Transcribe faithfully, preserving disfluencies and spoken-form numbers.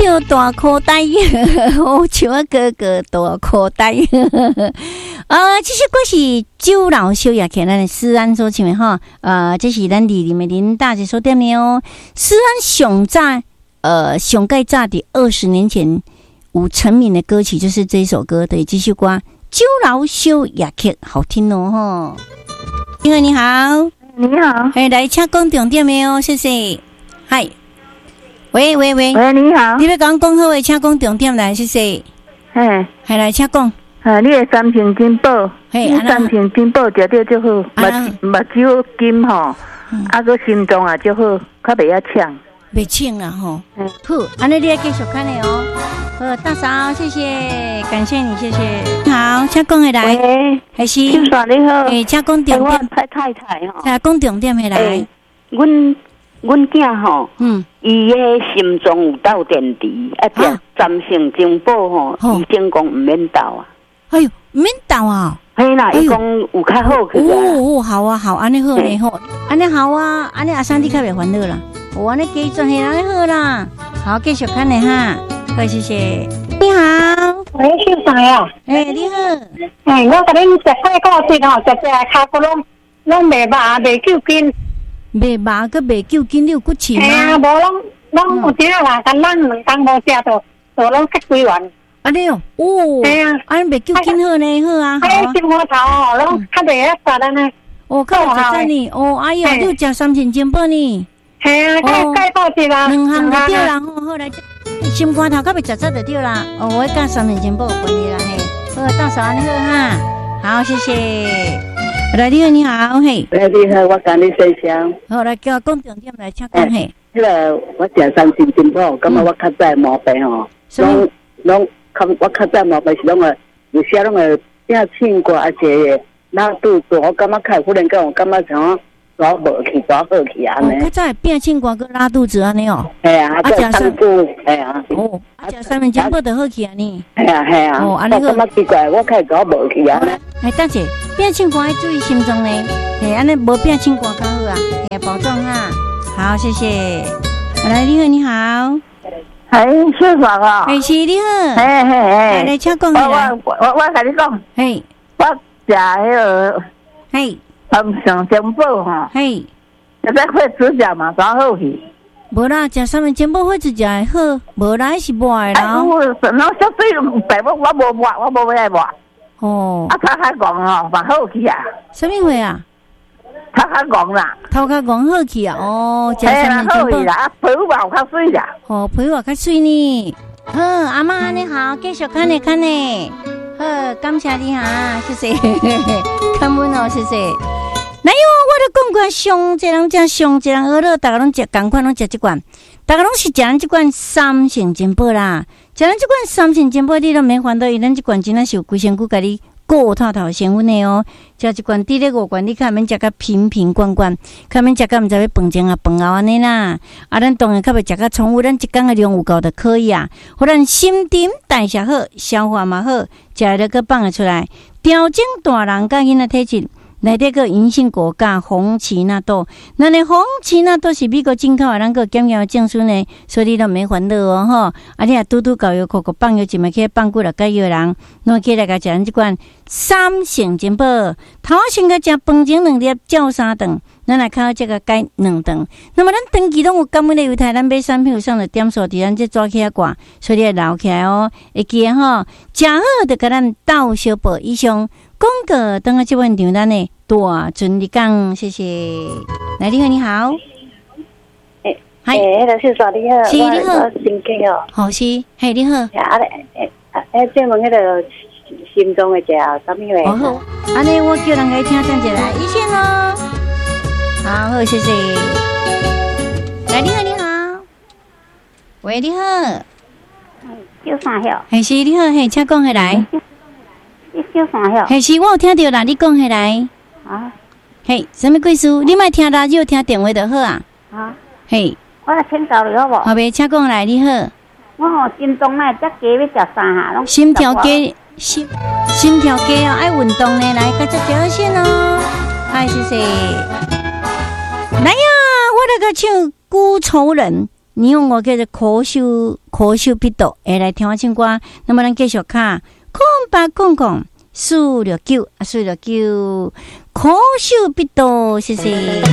票大口袋，好像啊哥哥大口袋。呃，这首歌是酒老修也给咱的思安所唱的哈。呃，这是咱里面林大姐所点的哦。思安上早，呃，上盖早的二十年前有成名的歌曲，就是这一首歌的这首歌。酒老修也给好听哦哈。你好，你好， 你好， 哎，来请讲重点没有？谢谢。嗨。喂喂喂， 喂，你好， 你要讲讲好诶，请讲重点来，谢谢。 嘿， 系来，请讲。 啊，你诶三瓶金宝， 嘿， 你三瓶金宝食着就好，目目睭金吼，啊个心脏也就好，较袂遐呛。 袂呛啦吼。好，安尼你要继续看诶哦。好，大嫂，谢谢，感谢你，谢谢。好，请讲诶来。 喂， 还是。 秋爽你好。 诶，请讲重点。 我太太太吼。 来讲重点诶来。 阮。阮囝吼， 嗯， 伊迄心脏有斗电池，啊，食三成金宝吼，医生讲毋免斗啊。 哎呦，毋免斗啊！ 嘿啦，伊讲有较好去啊。 哦哦，好啊，好，安尼好呢好，安尼好啊，安尼阿三你较袂烦恼啦。我安尼加转嘿，安尼好啦。好，继续看呢哈，好，谢谢。你好， 喂，秀才啊， 哎，你好， 哎，我甲恁食快告诉吼，食食骹骨拢拢袂麻，袂救筋。 袂麻个袂救筋，你有骨刺吗？ 哎呀，无拢拢有只啦，但咱两工无食到，就拢吸规完。 安尼哦，哦，哎呀，安尼袂救筋好呢，好啊，好啊。 心肝头哦，拢较袂晓杀咱呢。 哦，较有实呢，哦，哎呀，你有食三千金宝呢？ 系啊，介介报一啦， 两项就对啦，好，好来，心肝头较袂实实就对啦。哦，我甲三千金宝有关系啦，嘿，好，到时安尼好哈，好，谢谢。来，你好，你好，嘿。 来，你好，我甲你分享。 好，来叫我讲重点来，请讲嘿。 迄个我食三斤金宝，感觉我较早毛病吼，拢拢较我较早毛病是拢个有些拢个变轻过，而且拉肚子，我感觉开忽然间我感觉像抓无去，抓好去安尼。 较早变轻过个拉肚子安尼哦。 系啊，啊食三菇，系啊。 哦，啊食三文金宝就好去安尼。 系啊系啊。哦，安尼好。我感觉奇怪，我开抓无去安尼。 哎，大姐，变轻肝要注意心脏呢。嘿，安尼无变轻肝较好啊。嘿，保重哈。好，谢谢。来，你好，你好。 哎，秀爽啊。 哎，是你好。 嘿嘿嘿。 来，请讲来。 我我我甲你讲。 嘿。 我食迄个。 嘿。 三上金宝吼。嘿。食在火指甲嘛，抓好去。 无啦，食三文金宝火指甲会好，无啦是抹的啦。 我那小水白我我无抹，我无爱抹。哦。啊，头壳戆哦，嘛好去啊。什么货啊？头壳戆啦。头壳戆好去啊？哦，食三文金宝啦，啊皮肤嘛较水啦。哦，皮肤较水呢。好，阿妈你好，继续看呢看呢。好，感谢你哈，谢谢，感恩哦，谢谢。来哟，我都讲过，上一人食上一人喝了，大家拢食同款，拢食这罐，大家拢是食咱这罐三成金宝啦。食咱这罐三成金宝，你都免烦恼，因咱这罐真正是有规身躯，甲你顾透透成分的哦。食一罐滴咧五罐，你看免食甲瓶瓶罐罐，看免食甲毋知要饭前啊饭后安尼啦。啊，咱当然较袂食甲重复，咱一工的量有够就可以啊。互咱心情代谢好，消化嘛好，食了个放得出来，调整大人甲囡仔体质。内底个银杏果甲红奇纳豆，那呢红奇纳豆是美国进口的，咱个检验的证书呢，所以你都免烦恼哦吼。啊，你也拄拄搞药，口口放药，一麦去放几落个药人，侬起来甲食咱即款三成金宝，头先个食饭前两粒，照三顿，咱来靠这个改两顿。那么咱长期拢有感恩的犹太，咱买产品有上的点数伫咱这抓起来挂，所以要留起来哦。会记吼，食好就甲咱斗小宝以上。广告等下这问场咱的大尊你讲，谢谢。来，你好，你好。 诶，嗨，迄个是啥？你好， 是你好， 心情哦。 好是，嘿，你好。 啊咧，诶，诶，这问迄个心脏的食啥物话？ 哦好，安尼我叫人来听听一下，一线咯。好好，谢谢。来，你好，你好。喂，你好。 叫啥晓？ 嘿是，你好，嘿，请讲下来。 你叫啥晓？ 嘿是，我有听到啦，你讲下来。啊。嘿，什么故事？你莫听radio，听电话就好啊。啊。嘿。 我来请教你好无？ 后边请讲来，你好。 我吼心脏呢，只鸡要食三下，拢心跳加心心跳加哦，爱运动呢，来，甲只条线哦。嗨，谢谢。来呀，我那个唱《孤愁人》， 你用我叫做可修可修必读，会来听我唱歌。那么咱继续看空白空空四六九啊四六九可修必读，谢谢。